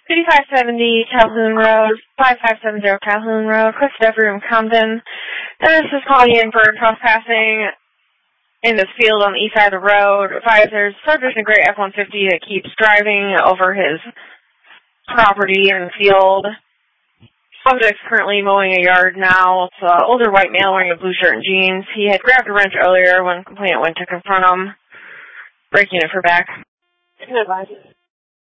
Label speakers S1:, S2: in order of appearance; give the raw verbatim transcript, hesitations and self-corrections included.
S1: fifty-five seventy Calhoun Road, five five seven zero Calhoun Road, Cliff Bedroom, Camden. Dennis is calling in for trespassing in this field on the east side of the road. Advise there's subject in a gray F one fifty that keeps driving over his property in the field. Subject's currently mowing a yard now. It's an older white male wearing a blue shirt and jeans. He had grabbed a wrench earlier when complainant went to confront him, breaking it for back. Advise.